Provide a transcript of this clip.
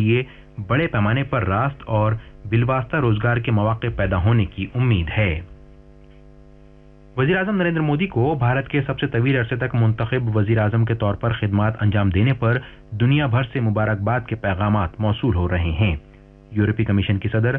लिए बड़े पैमाने पर रास्त और बिलवास्ता रोजगार के मौके पैदा होने की उम्मीद है। वज़ीर-ए-आज़म नरेंद्र मोदी को भारत के सबसे तवील अरसे तक मुंतखब वज़ीर-ए-आज़म के तौर पर खिदमात अंजाम देने पर दुनिया भर से मुबारकबाद के पैगामात मौसूल हो रहे हैं। यूरोपीय कमीशन की सदर